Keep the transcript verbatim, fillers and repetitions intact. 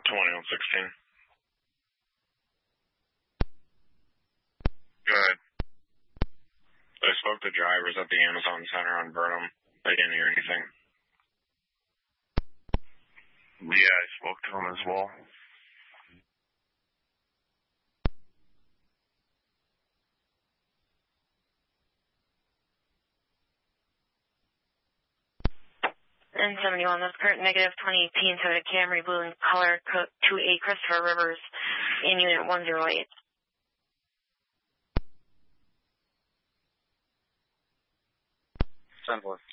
twenty-one sixteen. Good. I spoke to drivers at the Amazon Center on Burnham. They didn't hear anything. Yeah, I spoke to them as well. N seventy-one, that's current negative twenty eighteen Toyota Camry, blue in color, two A Christopher Rivers, in unit one zero eight. ten four.